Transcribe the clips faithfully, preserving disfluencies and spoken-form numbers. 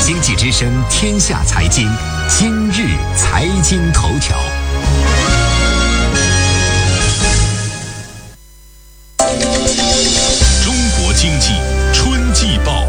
经济之声天下财经，今日财经头条。 中国经济春季报，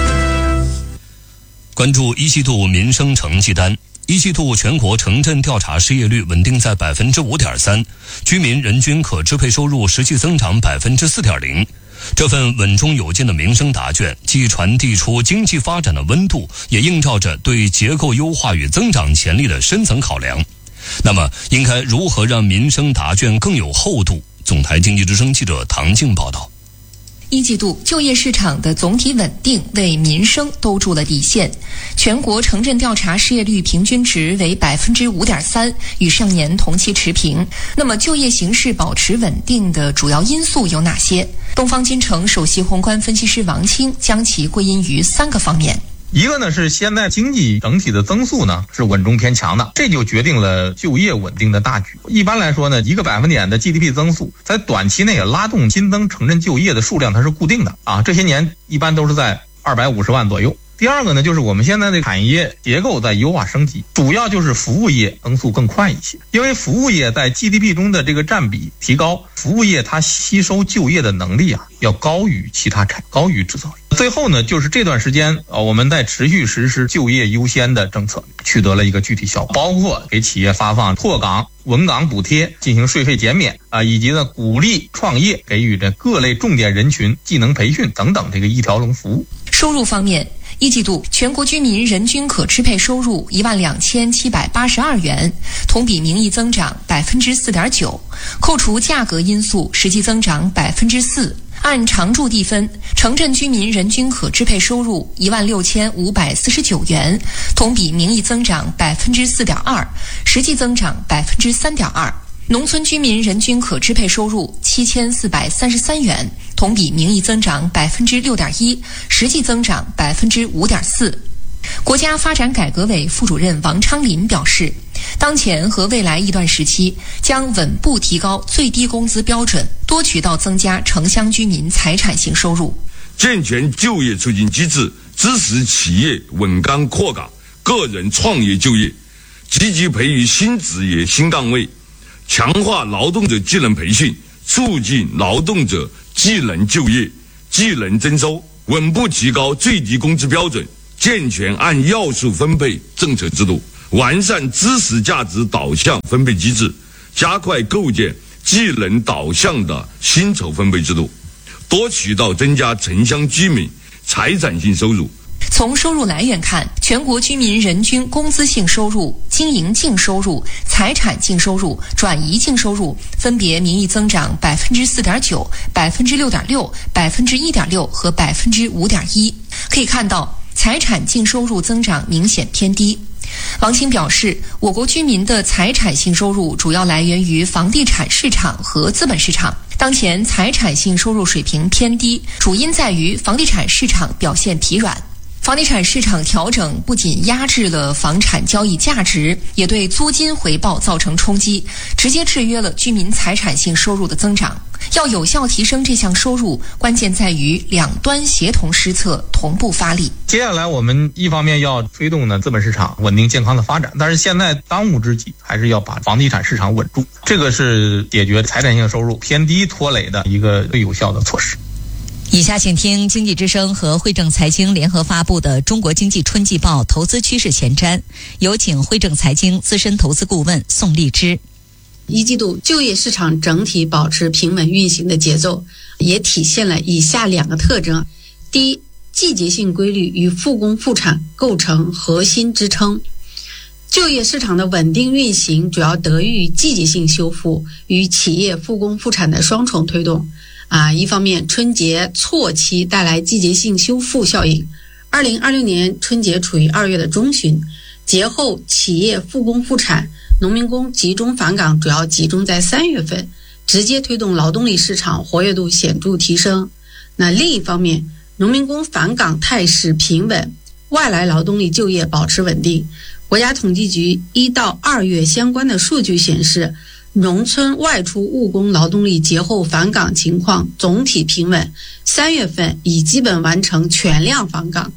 关注一季度民生成绩单。一季度全国城镇调查失业率稳定在百分之五点三，居民人均可支配收入实际增长百分之四点零。这份稳中有进的民生答卷，既传递出经济发展的温度，也映照着对结构优化与增长潜力的深层考量。那么，应该如何让民生答卷更有厚度？总台经济之声记者唐静报道。 一季度就业市场的总体稳定为民生兜住了底线，全国城镇调查失业率平均值为百分之五点三，与上年同期持平。那么就业形势保持稳定的主要因素有哪些？东方金城首席宏观分析师王清将其归因于三个方面。 一个呢是现在经济整体的增速呢是稳中偏强的，这就决定了就业稳定的大局。一般来说呢，一个百分点的 G D P 增速在短期内拉动新增城镇就业的数量它是固定的啊，这些年一般都是在二百五十万左右。第二个呢，就是我们现在的产业结构在优化升级，主要就是服务业增速更快一些，因为服务业在 G D P 中的这个占比提高，服务业它吸收就业的能力啊要高于其他产，高于制造业。最后呢，就是这段时间啊，我们在持续实施就业优先的政策，取得了一个具体效果，包括给企业发放拓岗、稳岗补贴，进行税费减免啊，以及呢鼓励创业，给予这各类重点人群技能培训等等这个一条龙服务。 收入方面，一季度全国居民人均可支配收入一万两千七百八十二元，同比名义增长百分之四点九，扣除价格因素，实际增长百分之四。按常住地分，城镇居民人均可支配收入一万六千五百四十九元，同比名义增长百分之四点二，实际增长百分之三点二。农村居民人均可支配收入七千四百三十三元，同比名义增长百分之六点一，实际增长百分之五点四。国家发展改革委副主任王昌林表示，当前和未来一段时期将稳步提高最低工资标准，多渠道增加城乡居民财产性收入， 健全就业促进机制，支持企业稳岗扩岗、个人创业就业，积极培育新职业新岗位，强化劳动者技能培训，促进劳动者技能就业、技能增收，稳步提高最低工资标准，健全按要素分配政策制度，完善知识价值导向分配机制，加快构建技能导向的薪酬分配制度，多渠道增加城乡居民财产性收入。 从收入来源看，全国居民人均工资性收入、经营净收入、财产净收入、转移净收入分别名义增长百分之四点九、百分之六点六、百分之一点六和百分之五点一。可以看到，财产净收入增长明显偏低。王清表示，我国居民的财产性收入主要来源于房地产市场和资本市场。当前财产性收入水平偏低，主因在于房地产市场表现疲软。房地产市场调整不仅压制了房产交易价值，也对租金回报造成冲击，直接制约了居民财产性收入的增长。要有效提升这项收入，关键在于两端协同施策，同步发力。 接下来我们一方面要推动呢资本市场稳定健康的发展，但是现在当务之急还是要把房地产市场稳住，这个是解决财产性收入偏低拖累的一个最有效的措施。 以下请听经济之声和汇正财经联合发布的《中国经济春季报》投资趋势前瞻，有请汇正财经资深投资顾问宋荔枝。 一季度就业市场整体保持平稳运行的节奏，也体现了以下两个特征。第一，季节性规律与复工复产构成核心支撑。就业市场的稳定运行主要得益于季节性修复与企业复工复产的双重推动。啊，一方面春节错期带来季节性修复效应，二零二六年春节处于二月的中旬，节后企业复工复产，农民工集中返岗主要集中在三月份，直接推动劳动力市场活跃度显著提升。那另一方面，农民工返岗态势平稳，外来劳动力就业保持稳定。国家统计局一到二月相关的数据显示，农村外出务工劳动力节后返岗情况总体平稳，三月份已基本完成全量返岗。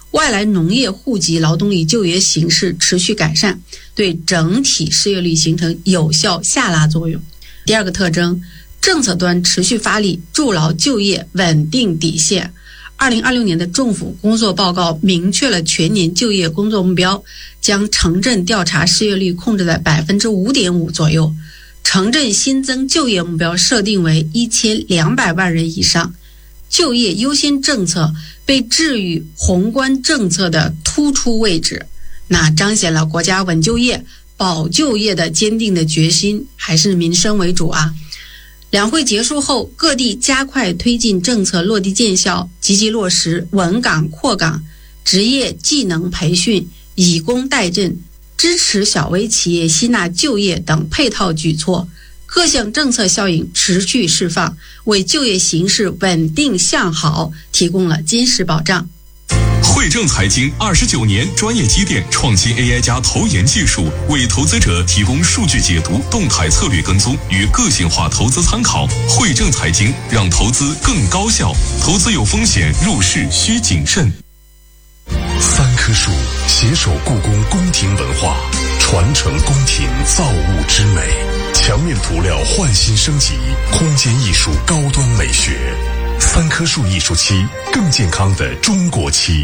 外来农业户籍劳动力就业形势持续改善，对整体失业率形成有效下拉作用。第二个特征，政策端持续发力，筑牢就业稳定底线。二零二六年的政府工作报告明确了全年就业工作目标，将城镇调查失业率控制在百分之五点五左右，城镇新增就业目标设定为一千两百万人以上。就业优先政策被置于宏观政策的突出位置，那彰显了国家稳就业、保就业的坚定的决心，还是民生为主啊。两会结束后，各地加快推进政策落地见效，积极落实稳岗扩岗、职业技能培训、以工代赈、支持小微企业吸纳就业等配套举措，各项政策效应持续释放，为就业形势稳定向好提供了坚实保障。 汇正财经二十九年专业积淀，创新 A I 加投研技术，为投资者提供数据解读、动态策略跟踪与个性化投资参考。汇正财经让投资更高效，投资有风险，入市需谨慎。 三棵树携手故宫宫廷文化，传承宫廷造物之美，墙面涂料焕新升级，空间艺术高端美学。三棵树艺术漆，更健康的中国漆。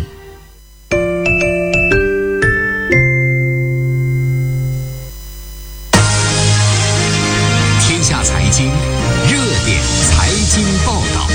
天下财经热点财经报道。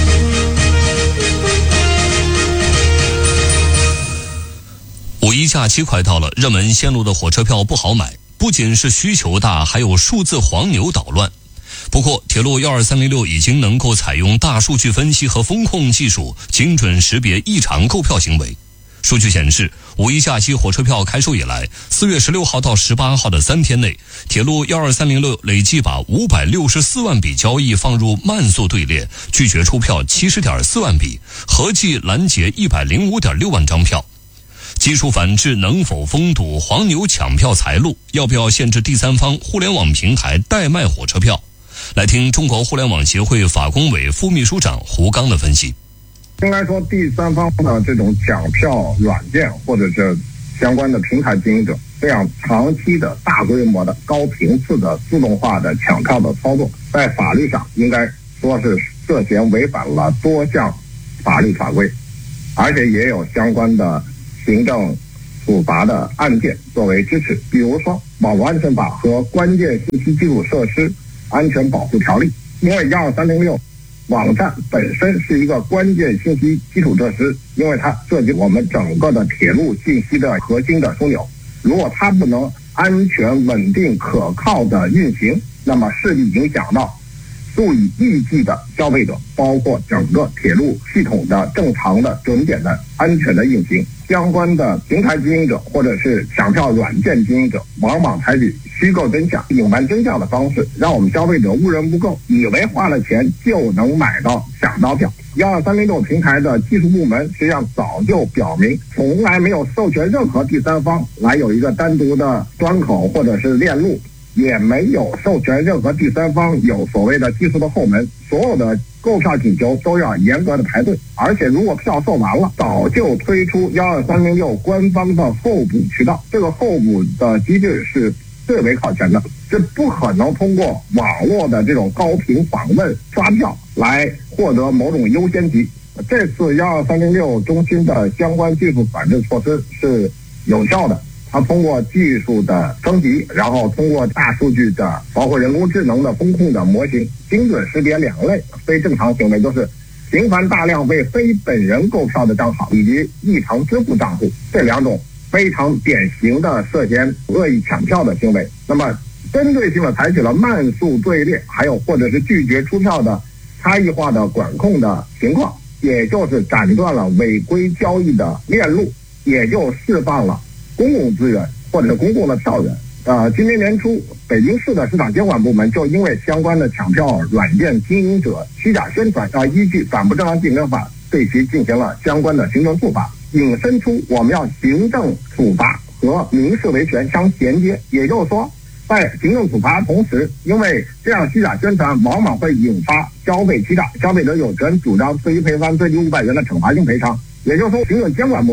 五一假期快到了，热门线路的火车票不好买，不仅是需求大，还有数字黄牛捣乱。不过铁路一二三零六已经能够采用大数据分析和风控技术，精准识别异常购票行为。数据显示，五一假期火车票开售以来，四月十六号到十八号的三天内，铁路一二三零六累计把五百六十四万笔交易放入慢速队列，拒绝出票七十点四万笔，合计拦截一百零五点六万张票。技术反制能否封堵黄牛抢票财路？要不要限制第三方互联网平台代卖火车票？来听中国互联网协会法工委副秘书长胡刚的分析。 应该说，第三方的这种抢票软件或者是相关的平台经营者，这样长期的大规模的高频次的自动化的抢票的操作，在法律上应该说是涉嫌违反了多项法律法规，而且也有相关的行政处罚的案件作为支持。比如说网络安全法和关键信息基础设施安全保护条例，因为一二三零六网站本身是一个关键信息基础设施，因为它涉及我们整个的铁路信息的核心的枢纽，如果它不能安全稳定可靠的运行，那么势必影响到数以亿计的消费者，包括整个铁路系统的正常的准点的安全的运行。相关的平台经营者或者是抢票软件经营者，往往采取虚构真相、隐瞒真相的方式，让我们消费者误认误购，以为花了钱就能买到抢到票。一二三零六平台的技术部门实际上早就表明，从来没有授权任何第三方来有一个单独的端口或者是链路，也没有授权任何第三方有所谓的技术的后门，所有的购票请求都要严格的排队，而且如果票售完了，早就推出一二三零六官方的候补渠道，这个候补的机制是最为靠前的，是不可能通过网络的这种高频访问刷票来获得某种优先级。这次一二三零六中心的相关技术反制措施是有效的，它通过技术的升级，然后通过大数据的包括人工智能的风控的模型，精准识别两类非正常行为，就是频繁大量为非本人购票的账号以及异常支付账户，这两种非常典型的涉嫌恶意抢票的行为。那么针对性的采取了慢速队列，还有或者是拒绝出票的差异化的管控的情况，也就是斩断了违规交易的链路，也就释放了公共资源或者是公共的票源。呃，今年年初，北京市的市场监管部门就因为相关的抢票软件经营者虚假宣传，啊，依据反不正当竞争法对其进行了相关的行政处罚，引申出我们要行政处罚和民事维权相衔接。也就是说，在行政处罚同时，因为这样虚假宣传往往会引发消费欺诈，消费者有权主张最低赔偿最低五百元的惩罚性赔偿。也就是说，行政监管部门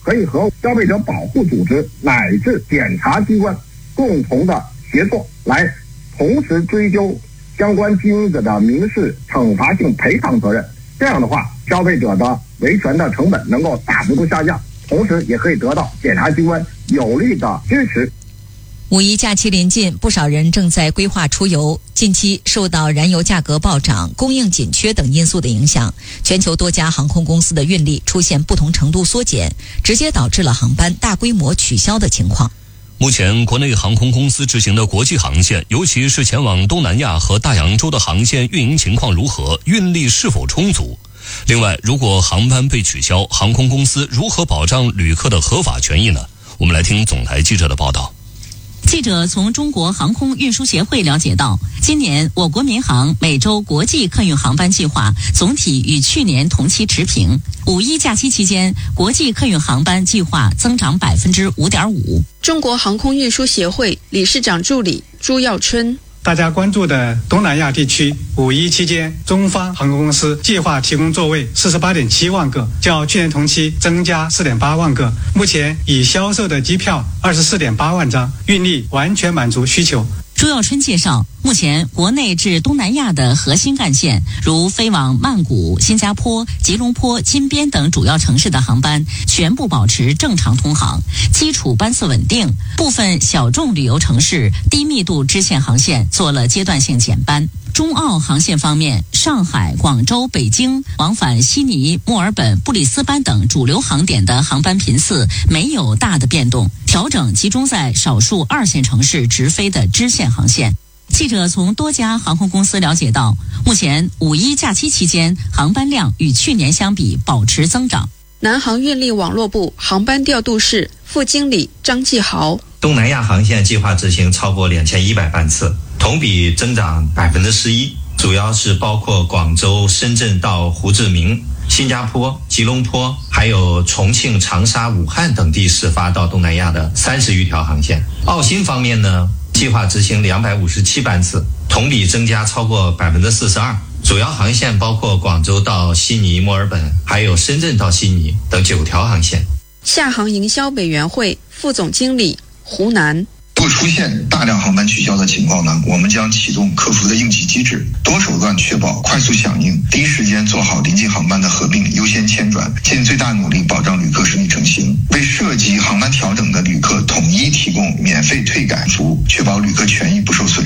可以和消费者保护组织乃至检察机关共同的协作，来同时追究相关经营者的民事惩罚性赔偿责任。这样的话，消费者的维权的成本能够大幅度下降，同时也可以得到检察机关有力的支持。 五一假期临近，不少人正在规划出游。近期受到燃油价格暴涨、供应紧缺等因素的影响，全球多家航空公司的运力出现不同程度缩减，直接导致了航班大规模取消的情况。 目前国内航空公司执行的国际航线，尤其是前往东南亚和大洋洲的航线运营情况如何，运力是否充足？另外，如果航班被取消，航空公司如何保障旅客的合法权益呢？我们来听总台记者的报道。 记者从中国航空运输协会了解到，今年我国民航每周国际客运航班计划总体与去年同期持平。五一假期期间，国际客运航班计划增长百分之五点五。 中国航空运输协会理事长助理朱耀春。 大家关注的东南亚地区，五一期间，中方航空公司计划提供座位四十八点七万个，较去年同期增加四点八万个。目前已销售的机票二十四点八万张，运力完全满足需求。 朱耀春介绍，目前国内至东南亚的核心干线，如飞往曼谷、新加坡、吉隆坡、金边等主要城市的航班全部保持正常通航，基础班次稳定。部分小众旅游城市低密度支线航线做了阶段性减班。中澳航线方面，上海、广州、北京往返悉尼、墨尔本、布里斯班等主流航点的航班频次没有大的变动，调整集中在少数二线城市直飞的支线航线。记者从多家航空公司了解到，目前五一假期期间航班量与去年相比保持增长。 南航运力网络部航班调度室副经理张继豪， 东南亚航线计划执行超过两千一百班次，同比增长百分之十一，主要是包括广州、深圳到胡志明、新加坡、吉隆坡，还有重庆、长沙、武汉等地始发到东南亚的三十余条航线。澳新方面呢，计划执行两百五十七班次，同比增加超过百分之四十二。主要航线包括广州到悉尼、墨尔本，还有深圳到悉尼等九条航线。 厦航营销委员会副总经理胡楠。 若出现大量航班取消的情况呢，我们将启动客服的应急机制，多手段确保快速响应，第一时间做好临近航班的合并、优先迁转，尽最大努力保障旅客顺利成行。为涉及航班调整的旅客统一提供免费退改服务，确保旅客权益不受损。